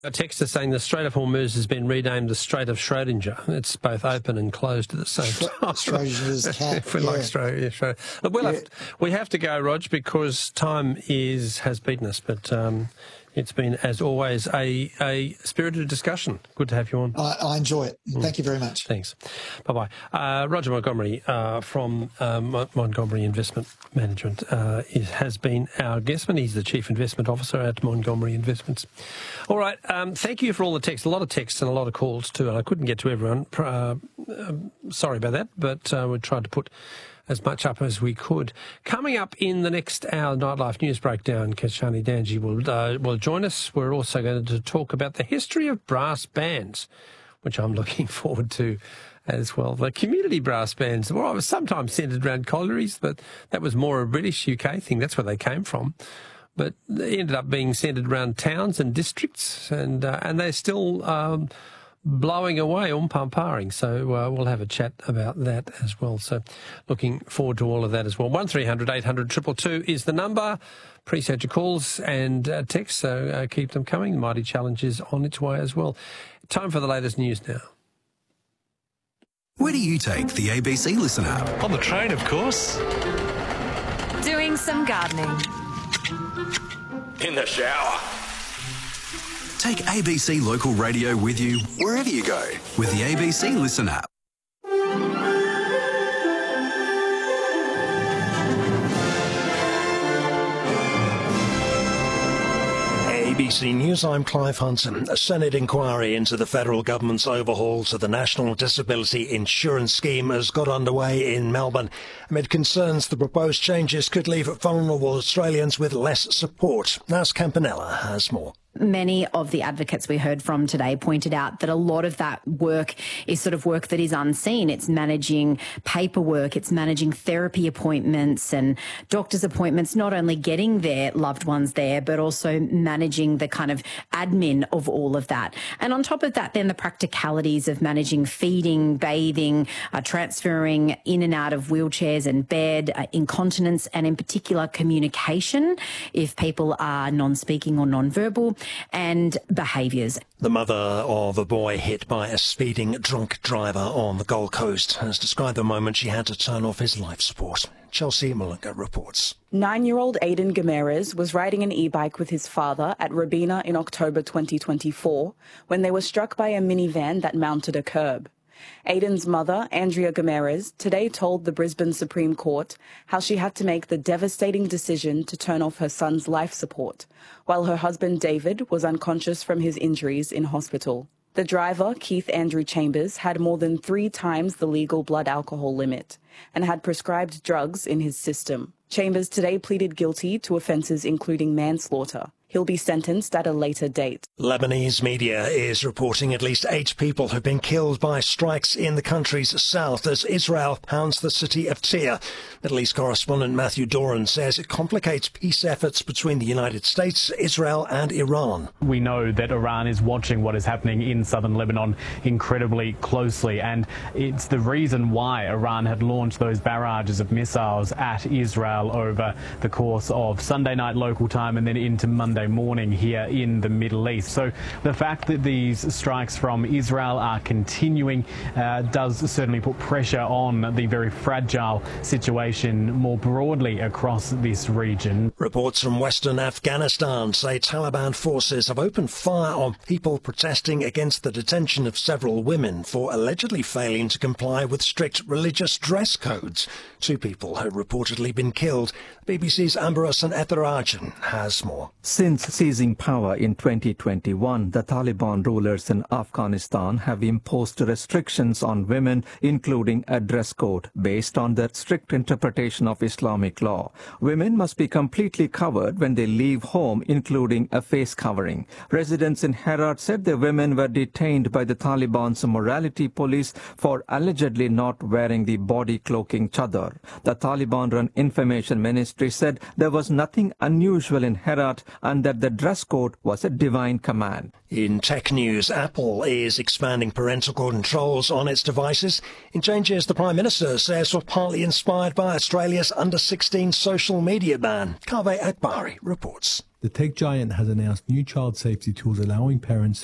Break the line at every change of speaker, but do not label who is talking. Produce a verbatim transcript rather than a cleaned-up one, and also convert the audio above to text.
A text is saying the Strait of Hormuz has been renamed the Strait of Schrodinger. It's both open and closed at the same time.
Schrodinger's cat.
If we
yeah.
like Schrodinger. Yeah, Schrodinger. Look, we'll
Yeah.
have, we have to go, Rog, because time is has beaten us. But um, it's been, as always, a, a spirited discussion. Good to have you on.
I, I enjoy it. Thank you very much.
Thanks. Bye-bye. Uh, Roger Montgomery uh, from uh, Mon- Montgomery Investment Management uh, is, has been our guest, and he's the Chief Investment Officer at Montgomery Investments. All right. Um, thank you for all the texts. A lot of texts and a lot of calls too, and I couldn't get to everyone. Uh, uh, sorry about that, but uh, we tried to put as much up as we could. Coming up in the next hour, Nightlife News Breakdown, Kashani Danji will, uh, will join us. We're also going to talk about the history of brass bands, which I'm looking forward to as well. The community brass bands, well, I was sometimes centred around collieries, but that was more a British U K thing. That's where they came from. But they ended up being centred around towns and districts, and uh, and they're still um, blowing away, umpamparing. So uh, we'll have a chat about that as well. So looking forward to all of that as well. one three hundred eight hundred two two two is the number. Appreciate your calls and uh, texts, so uh, keep them coming. The Mighty Challenge is on its way as well. Time for the latest news now.
Where do you take the A B C Listen app?
On the train, of course.
Doing some gardening.
In the shower.
Take A B C Local Radio with you wherever you go with the A B C Listen app.
A B C News, I'm Clive Hunton. A Senate inquiry into the federal government's overhaul to the National Disability Insurance Scheme has got underway in Melbourne amid concerns the proposed changes could leave vulnerable Australians with less support. Nas Campanella has more.
Many of the advocates we heard from today pointed out that a lot of that work is sort of work that is unseen. It's managing paperwork, it's managing therapy appointments and doctor's appointments, not only getting their loved ones there, but also managing the kind of admin of all of that. And on top of that, then the practicalities of managing feeding, bathing, uh, transferring in and out of wheelchairs and bed, uh, incontinence, and in particular communication, if people are non-speaking or non-verbal, and behaviours.
The mother of a boy hit by a speeding drunk driver on the Gold Coast has described the moment she had to turn off his life support. Chelsea Mullinga reports.
Nine-year-old Aiden Gameres was riding an e-bike with his father at Robina in October twenty twenty-four when they were struck by a minivan that mounted a curb. Aiden's mother, Andrea Gameres, today told the Brisbane Supreme Court how she had to make the devastating decision to turn off her son's life support, while her husband David was unconscious from his injuries in hospital. The driver, Keith Andrew Chambers, had more than three times the legal blood alcohol limit and had prescribed drugs in his system. Chambers today pleaded guilty to offences including manslaughter. He'll be sentenced at a later date.
Lebanese media is reporting at least eight people have been killed by strikes in the country's south as Israel pounds the city of Tyre. Middle East correspondent Matthew Doran says it complicates peace efforts between the United States, Israel and Iran.
We know that Iran is watching what is happening in southern Lebanon incredibly closely, and it's the reason why Iran had launched those barrages of missiles at Israel over the course of Sunday night local time and then into Monday morning here in the Middle East. So the fact that these strikes from Israel are continuing uh, does certainly put pressure on the very fragile situation more broadly across this region.
Reports from Western Afghanistan say Taliban forces have opened fire on people protesting against the detention of several women for allegedly failing to comply with strict religious dress codes. Two people had reportedly been killed. B B C's Amber Hassan Etherajan has more.
Since seizing power in twenty twenty-one, the Taliban rulers in Afghanistan have imposed restrictions on women, including a dress code based on their strict interpretation of Islamic law. Women must be completely covered when they leave home, including a face covering. Residents in Herat said the women were detained by the Taliban's morality police for allegedly not wearing the body cloaking chadar. The Taliban-run information ministry said there was nothing unusual in Herat and that the dress code was a divine command.
In tech news, Apple is expanding parental controls on its devices in changes the Prime Minister says were partly inspired by Australia's under sixteen social media ban. Kaveh Akbari reports.
The tech giant has announced new child safety tools allowing parents